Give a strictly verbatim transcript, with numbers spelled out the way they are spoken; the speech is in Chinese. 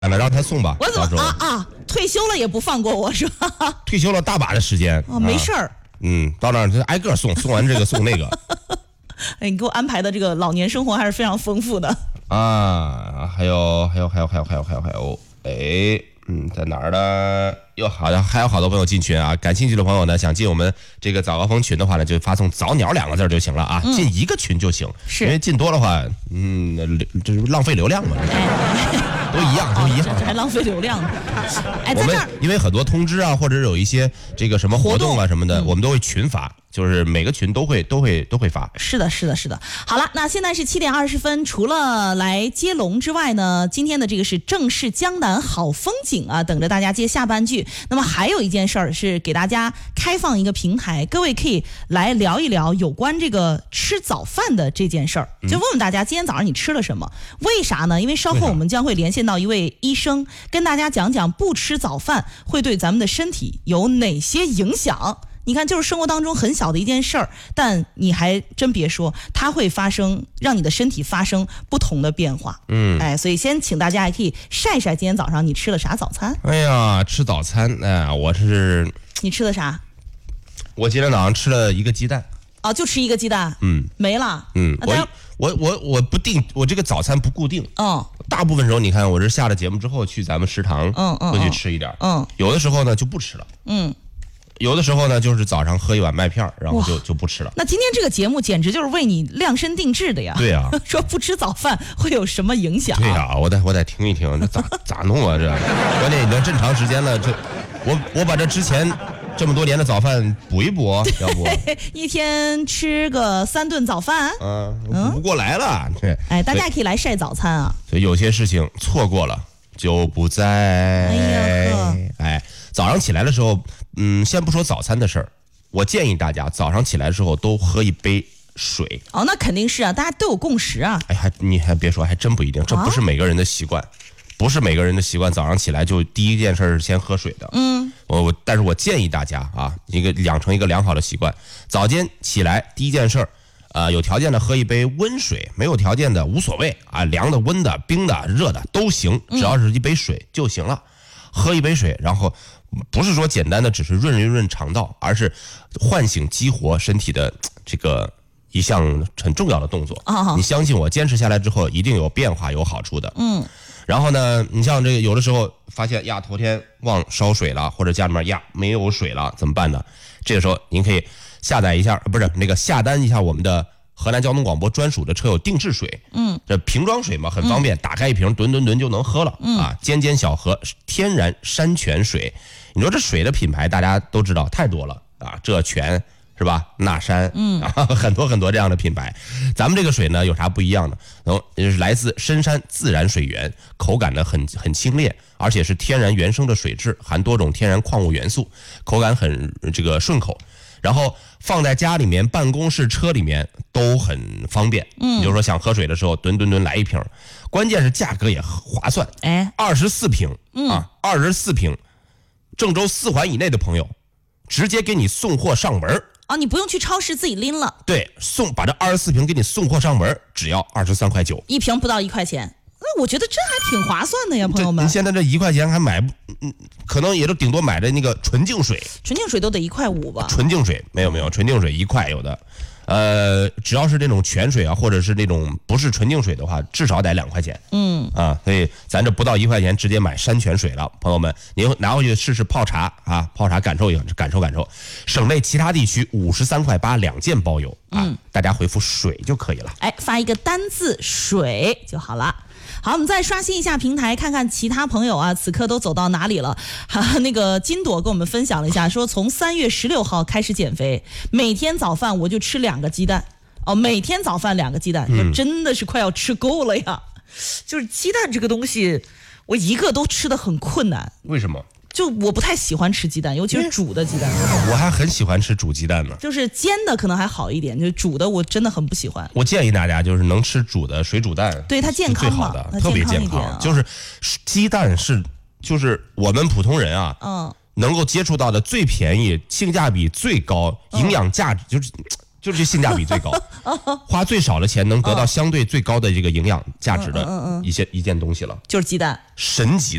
让他送吧。 我怎么啊啊？退休了也不放过我是吧？ 退休了大把的时间哦，没事儿、啊。 嗯，到那儿就挨个送，送完这个送那个。 哎，你给我安排的这个老年生活还是非常丰富的啊！还有还有还有还有还有还有还有，哎，嗯，在哪儿呢？哟，好的，还有好多朋友进群啊！感兴趣的朋友呢，想进我们这个早高峰群的话呢，就发送“早鸟”两个字就行了啊，嗯、进一个群就行。是，因为进多的话，嗯，这是浪费流量嘛。都一样，都一样， 这还浪费流量。哎， 我们因为很多通知啊，或者有一些这个什么活动啊什么的，嗯、我们都会群发，就是每个群都会都会都会发。 是的，是的，是的。好了，那现在是七点二十分，除了来接龙之外呢，今天的这个是正是江南好风景啊，等着大家接下半句。那么还有一件事儿是给大家开放一个平台，各位可以来聊一聊有关这个吃早饭的这件事儿，就问问大家今天早上你吃了什么？嗯、为啥呢？因为稍后我们将会连线到一位医生，跟大家讲讲不吃早饭会对咱们的身体有哪些影响。你看，就是生活当中很小的一件事儿，但你还真别说，它会发生，让你的身体发生不同的变化。嗯，哎，所以先请大家还可以晒晒今天早上你吃了啥早餐。 哎呀，吃早餐，哎，我是你吃的啥？ 我今天早上吃了一个鸡蛋。 哦，就吃一个鸡蛋，嗯，没了， 嗯，我我我我不定，我这个早餐不固定，嗯，大部分时候你看我是下了节目之后去咱们食堂，嗯嗯，会去吃一点，嗯，有的时候呢就不吃了，嗯，有的时候呢就是早上喝一碗麦片，然后就就不吃了。 那今天这个节目简直就是为你量身定制的呀！ 对呀、啊， 说不吃早饭会有什么影响？ 对呀、啊，我得我得听一听，这咋咋弄啊？这关键已经这么长时间了，这我我把这之前。这么多年的早饭补一补，要不一天吃个三顿早饭， 嗯，补不过来了。这哎，大家可以来晒早餐啊。 所以有些事情错过了就不再。哎呀，哎，早上起来的时候，嗯，先不说早餐的事儿，我建议大家早上起来的时候都喝一杯水。 哦，那肯定是啊，大家都有共识啊。 哎，还你还别说，还真不一定，这不是每个人的习惯。啊，不是每个人的习惯，早上起来就第一件事是先喝水的。嗯，我我，但是我建议大家啊，一个养成一个良好的习惯，早间起来第一件事，呃，有条件的喝一杯温水，没有条件的无所谓啊，凉的、温的、冰的、热的都行，只要是一杯水就行了。嗯、喝一杯水，然后不是说简单的只是润一润肠道，而是唤醒激活身体的这个一项很重要的动作。哦、你相信我，坚持下来之后一定有变化、有好处的。嗯。然后呢，你像这个有的时候发现呀，头天忘烧水了，或者家里面呀没有水了，怎么办呢？这个时候您可以下载一下，不是那个下单一下我们的河南交通广播专属的车友定制水，嗯，这瓶装水嘛，很方便，嗯、打开一瓶，吨吨吨就能喝了，嗯、啊，尖尖小河天然山泉水。你说这水的品牌大家都知道太多了啊，这泉。是吧？那山，嗯，啊，很多很多这样的品牌，咱们这个水呢有啥不一样呢？然后就是来自深山自然水源，口感呢很很清冽，而且是天然原生的水质，含多种天然矿物元素，口感很这个顺口。然后放在家里面、办公室、车里面都很方便。嗯，你就说想喝水的时候，吨吨吨来一瓶，关键是价格也划算。哎，二十四瓶，啊，二十四瓶，郑州四环以内的朋友，直接给你送货上门。 哦，你不用去超市自己拎了。 对，送把这二十四瓶给你送货上门，只要二十三块九， 一瓶不到一块钱。那我觉得这还挺划算的呀，朋友们。 您现在这一块钱还买不，嗯，可能也就顶多买的那个纯净水， 纯净水都得一块五吧？ 纯净水没有没有，纯净水一块有的。呃，只要是那种泉水啊，或者是那种不是纯净水的话，至少得两块钱。嗯啊，所以咱这不到一块钱直接买山泉水了，朋友们，您拿回去试试泡茶啊，泡茶感受一下，感受感受。省内其他地区五十三块八两件包邮啊，嗯、大家回复水就可以了。 哎，发一个单字水就好了。好，我们再刷新一下平台，看看其他朋友啊，此刻都走到哪里了？哈，那个金朵跟我们分享了一下，说从三月十六号开始减肥，每天早饭我就吃两个鸡蛋。哦，每天早饭两个鸡蛋，嗯、真的是快要吃够了呀！就是鸡蛋这个东西，我一个都吃得很困难。 为什么？ 就我不太喜欢吃鸡蛋，尤其是煮的鸡蛋。 我还很喜欢吃煮鸡蛋呢。 就是煎的可能还好一点，就煮的我真的很不喜欢。 我建议大家就是能吃煮的水煮蛋， 对它健康嘛， 最好的，特别健康。啊、就是鸡蛋是就是我们普通人啊，嗯，能够接触到的最便宜、性价比最高、营养价值就是。 就是性价比最高，花最少的钱能得到相对最高的这个营养价值的一些一件东西了， 就是鸡蛋， 神级。